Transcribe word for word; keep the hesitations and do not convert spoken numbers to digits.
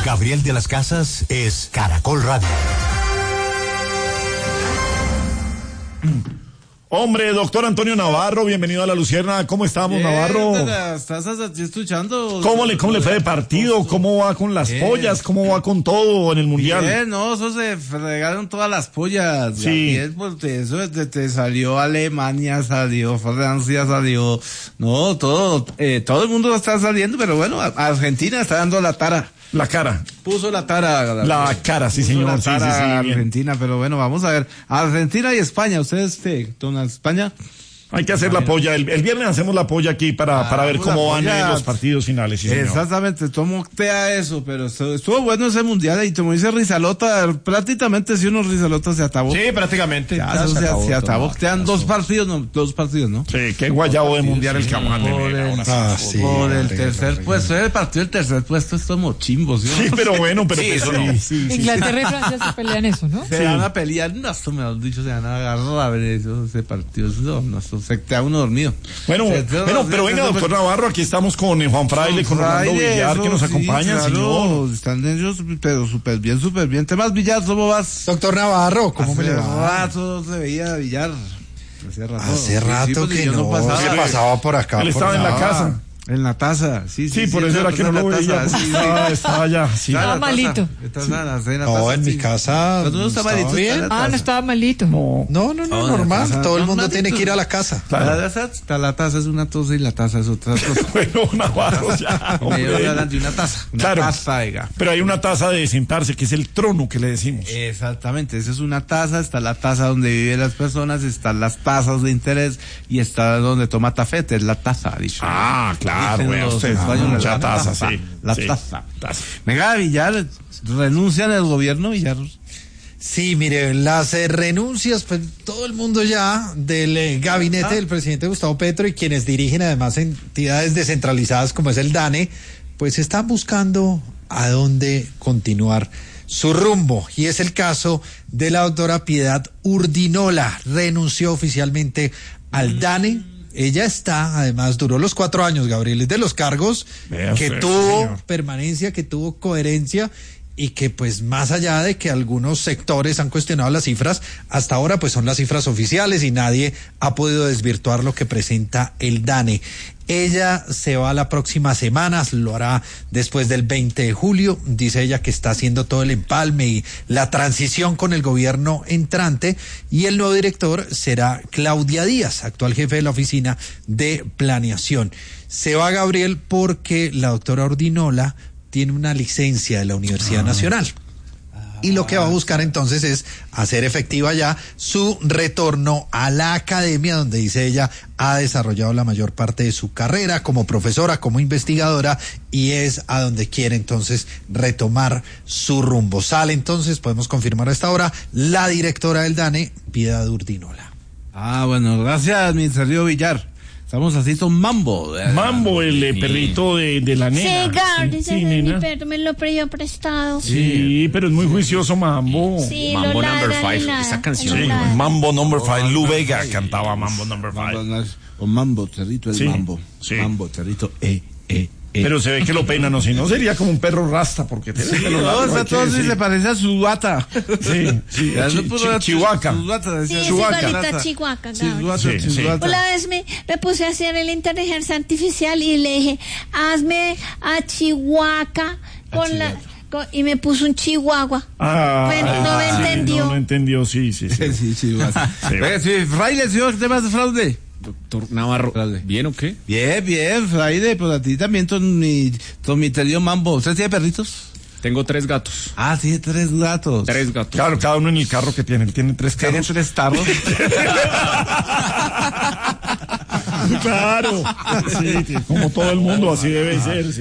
Gabriel de las Casas es Caracol Radio. Hombre, doctor Antonio Navarro, bienvenido a La Lucierna. ¿Cómo estamos, Bien, Navarro? ¿Estás escuchando? ¿Cómo le, cómo le fue de partido? ¿Cómo va con las Bien. pollas? ¿Cómo va con todo en el Mundial? Bien, no, eso se fregaron todas las pollas. Sí. Gabriel, pues te, eso te, te salió Alemania, salió Francia, salió... No, todo, eh, todo el mundo está saliendo, pero bueno, Argentina está dando la tara. La cara. Puso la tara. La cara, sí, Puso señor. La Sí, tara sí, sí, a bien. Argentina, pero bueno, vamos a ver. Argentina y España, ¿ustedes qué? ¿Don España? Hay que hacer la polla. El, el viernes hacemos la polla aquí para, Ah, para ver vamos a cómo van polla. eh, los partidos finales. Sí, señor. Exactamente, tomo a eso, pero estuvo, estuvo bueno ese mundial y como dice Rizalota, prácticamente si uno Rizalota se atabó. Sí, prácticamente. Ya, Ya o se sea, acabó se todo. atabó. Quedan Ya dos son- partidos, no, dos partidos, ¿no? Sí, qué guayabo de mundial el que vamos a Por tener el, ahora. Ah, sí, por el horrible, tercer horrible. puesto, el partido del tercer puesto es como chimbo, ¿sí? Sí, pero bueno, pero Sí, pues, eso sí, no. sí, sí. Inglaterra y Francia se pelean eso, ¿no? Se van a pelear, no, esto me han dicho, se van a agarrar a ver eso, ese partido, eso, no, esto se queda uno dormido. Bueno, Se- se- bueno, se- pero se- venga, se- doctor Navarro, aquí estamos con eh, Juan Fraile, con Orlando Fraile, Villar, eso que nos sí, acompañan, claro, señor. Están ellos, pero súper bien, súper bien. Temas Villar, ¿cómo vas? Doctor Navarro, ¿cómo me Hace le va? rato no se veía Villar. Hace rato. Hace rato Sí, pues, que yo no, pasaba. se pasaba por acá. Él por estaba en la nada. casa. En la taza, sí, sí. Sí, por eso era que no lo veía. taza, porque sí, Estaba, sí. estaba allá, sí. Estaba en la Estaba malito. taza, estaba en la- en la No, taza, en sí. mi casa Cuando uno está estaba malito, bien. está en la Ah, no taza. estaba malito. No. No, no, no, No, en la normal. casa, Todo el no, mundo malito. tiene que ir a la casa. La taza, está la taza es una taza y la taza es otra cosa. Bueno, Navarro, ya, Me hombre. hablan de una taza. Una Claro. taza, oiga. Pero hay una taza de sentarse, que es el trono que le decimos. Exactamente, esa es una taza, está la taza donde viven las personas, están las tazas de interés y está donde toma tafete, es la taza, dicho. Ah, claro, Dicen vea los usted. españoles, Mucha la taza, sí. La sí. taza. Taza. Venga, Villar, renuncian al gobierno, Villar. Sí, mire, las eh, renuncias, pues todo el mundo ya del eh, gabinete Ah. del presidente Gustavo Petro y quienes dirigen además entidades descentralizadas como es el DANE, pues están buscando a dónde continuar su rumbo. Y es el caso de la doctora Piedad Urdinola, renunció oficialmente al DANE. Ella está, además, duró los cuatro años, Gabriel, es de los cargos Vea que usted, tuvo señor. permanencia, que tuvo coherencia y que pues más allá de que algunos sectores han cuestionado las cifras, hasta ahora pues son las cifras oficiales y nadie ha podido desvirtuar lo que presenta el DANE. Ella se va la próxima semana, lo hará después del veinte de julio, dice ella que está haciendo todo el empalme y la transición con el gobierno entrante y el nuevo director será Claudia Díaz, actual jefe de la oficina de planeación. Se va Gabriel porque la doctora Urdinola tiene una licencia de la Universidad Nacional. Y lo que va a buscar entonces es hacer efectiva ya su retorno a la academia, donde dice ella ha desarrollado la mayor parte de su carrera como profesora, como investigadora, y es a donde quiere entonces retomar su rumbo. Sale entonces, podemos confirmar a esta hora, la directora del DANE, Piedad Urdinola. Ah, bueno, gracias, mi querido Villar. Estamos así, son mambo. Mambo, el eh, perrito de, de la nena. Sí, Gabriel, Sí, ese sí, es mi nena. perro, me lo pidió prestado. Sí, pero es muy juicioso, Mambo. Sí, Mambo lo Number ladra, Five, lo ladra, esa canción. lo Sí, ladra. Mambo Number Five. Lu Vega cantaba Mambo Number Mambo, Five. no es- O mambo, territo, el Sí, mambo. sí. Mambo, territo, eh, eh, eh. Pero se ve que lo peinan, o si no sería como un perro rasta, porque tiene el pelo No, largo, está hay que todo así, decir. se parece a su bata. Sí, sí, Ya chi- no puedo- chi- Chihuahua. su bata, decía. Sí, es Chihuahua. igualita a Chihuahua, Gabriel. Chihuahua, Sí, sí. Chihuahua. Una vez me, me puse a hacer la inteligencia artificial y le dije, hazme a Chihuahua con la... con- y me puso un Chihuahua. Ah, Bueno, no me sí, entendió. No, no entendió, sí, sí, sí. Sí, Chihuahua. Sí. Oiga, sí, Fraile, señor, temas de fraude. Doctor Navarro, Dale. ¿bien o qué? Bien, bien, Fraile, pues a ti también, con mi, con mi querido mambo. ¿Usted tiene perritos? Tengo tres gatos. Ah, tiene tres gatos. Tres gatos. Claro, cada uno en el carro que tiene, él tiene tres ¿Tiene carros. tres tarros? Claro, sí, como todo el mundo, así debe ser. Sí.